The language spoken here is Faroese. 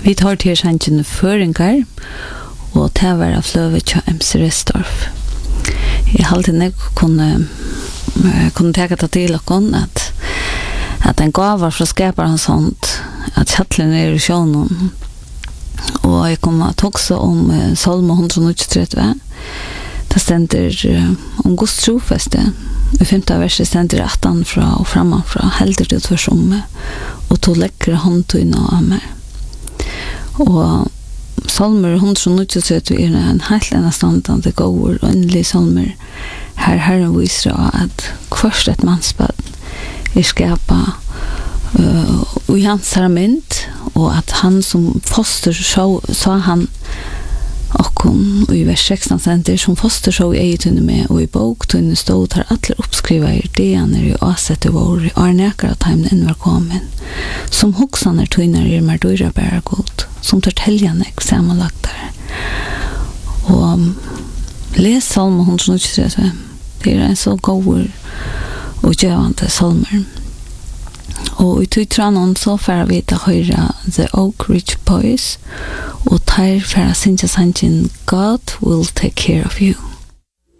Vi tar til sannsyn føringar, og det var av fløve til MC Restorff. Jeg halte nek kunne teka det til okkon at en gavar fra skapar han sånt, at kjattlen i sjånen. Og jeg kom at også om Salme 133. Det stender om Guds trofeste. I 5. verset stender 18 fra og framanfra, helder det tvers og to lekkere håndtøyne av meg. Og Salmer 133 en helt enn standande gåur og endelig salmer her Herren viser at hverst et mannsbad skapa og i hans mynd og at han som foster sa han okkon og i vers 16 stender som foster så i egetøyne med og i boktøyne stod her alle oppskriva i deaner i asette vår og nekar at heimen enn var kommet som hoksaner tøyner i mer døyra bæra godt som tar teljane sammanlagt der og les Salme 133 det en så god og gjøvande salmer og i tøytranen så færa vi til høyre The Oak Ridge Boys og tar færa sinja sanjen God will take care of you.